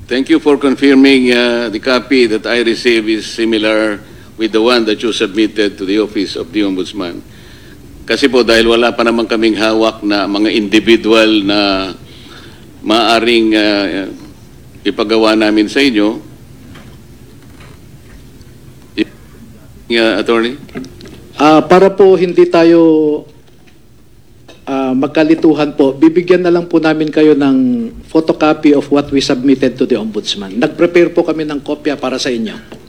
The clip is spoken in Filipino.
Thank you for confirming the copy that I received is similar with the one that you submitted to the Office of the Ombudsman. Kasi po dahil wala pa naman kaming hawak na mga individual na maaring ipagawa namin sa inyo, Attorney? Para po hindi tayo magkalituhan po, bibigyan na lang po namin kayo ng photocopy of what we submitted to the Ombudsman. Nag-prepare po kami ng kopya para sa inyo.